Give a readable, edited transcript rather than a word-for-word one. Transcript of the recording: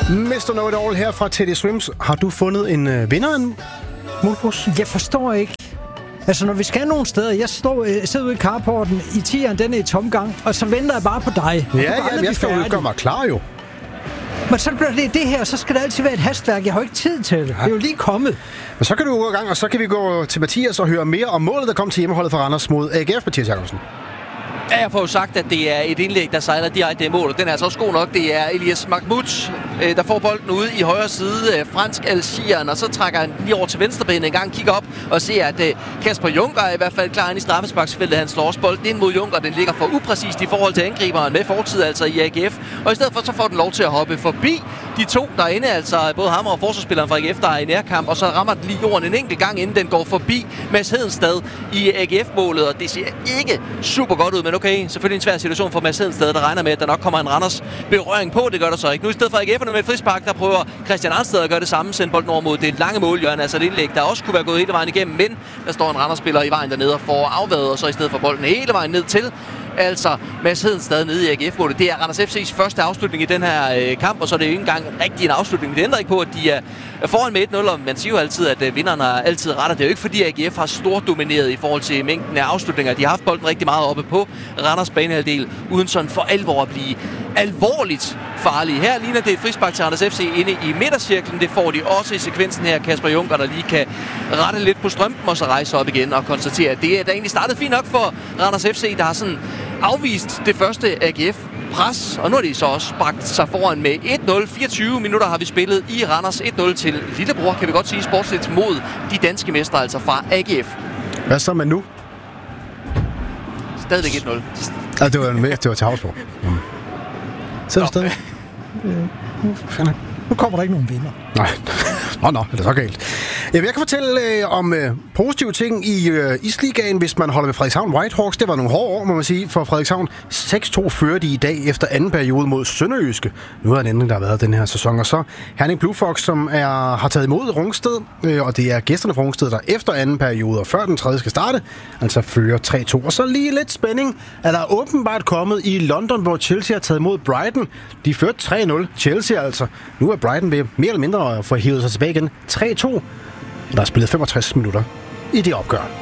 Mr. Know It All her fra Teddy Swims. Har du fundet en vinder, en Mulbus? Jeg forstår ikke. Altså, når vi skal nogle steder, jeg sidder ude i carporten, i tieren, den er i tomgang, og så venter jeg bare på dig. Ja, jeg skal jo gøre mig klar, jo. Men så bliver det her, så skal der altid være et hastværk. Jeg har ikke tid til det. Det er jo lige kommet. Men så kan du gå i gang, og så kan vi gå til Mathias og høre mere om målet, der kom til hjemmeholdet fra Randers mod AGF, Mathias Jacobsen. Ja, jeg får jo sagt, at det er et indlæg, der sejler direkte i mål, og den er altså også god nok. Det er Elias Mahmoud, der får bolden ude i højre side, fransk Algerieren, og så trækker han lige over til venstrebenet en gang, kigger op og ser, at Kasper Juncker er i hvert fald klar ind i straffesparksfeltet. Han slår også bolden ind mod Juncker, den ligger for upræcist i forhold til angriberen med fortid, altså i AGF. Og i stedet for, så får den lov til at hoppe forbi de to derinde, altså både ham og forsvarsspilleren fra AGF, der er i nærkamp, og så rammer den lige jorden en enkelt gang, inden den går forbi Mads Hedenstad i AGF-målet, og det ser ikke super godt ud, men okay, selvfølgelig en svær situation for Mads Hedenstad, der regner med, at der nok kommer en Randers berøring på. Det gør der så ikke. Nu i stedet for AGF'erne med et frispark, der prøver Christian Arnsted at gøre det samme, sende bolden over mod det lange målhjørne, altså et indlæg, der også kunne være gået hele vejen igennem, men der står en Randers-spiller i vejen dernede og får afværet, og så i stedet for bolden hele vejen ned til. Altså Mads Hedenstad nede i AGF-målet. Det er Randers FC's første afslutning i den her kamp, og så er det jo ikke engang rigtig en afslutning. Det ændrer ikke på, at de er foran med 1-0, og man siger jo altid, at vinderen har altid ret. Det er jo ikke fordi AGF har stort domineret i forhold til mængden af afslutninger. De har haft bolden rigtig meget oppe på Randers banehalvdel, uden sådan for alvor at blive alvorligt farlige. Her ligner det et frispark til Randers FC inde i midtercirklen. Det får de også i sekvensen her. Kasper Juncker, der lige kan rette lidt på strømpen og så rejse op igen og konstatere, at det er da egentlig startet fint nok for Randers FC, der har sådan afvist det første AGF-pres, og nu har de så også bragt sig foran med 1-0. 24 minutter har vi spillet i Randers. 1-0 til lillebror, kan vi godt sige, sportsligt mod de danske mestre, altså fra AGF. Hvad så med nu? Stadigvæk 1-0. Ja, det var til Havsborg. Så er det stadig. Nu kommer der ikke nogen vinder. Nej. Nå, det er så galt. Jeg kan fortælle om positive ting i Isligaen, hvis man holder ved Frederikshavn Whitehawks. Det var nogle hårde år, må man sige, for Frederikshavn. 6-2 fører de i dag efter anden periode mod Sønderjyske. Nu er en ændring, der har været den her sæson. Og så Herning Blue Fox, som har taget imod Rungsted, og det er gæsterne fra Rungsted, der efter anden periode og før den tredje skal starte, altså fører 3-2. Og så lige lidt spænding er der åbenbart kommet i London, hvor Chelsea har taget imod Brighton. De førte 3-0. Chelsea altså. Nu er Brighton ved mere eller mindre at få hævet sig tilbage igen. 3-2. Der er spillet 65 minutter i det opgør.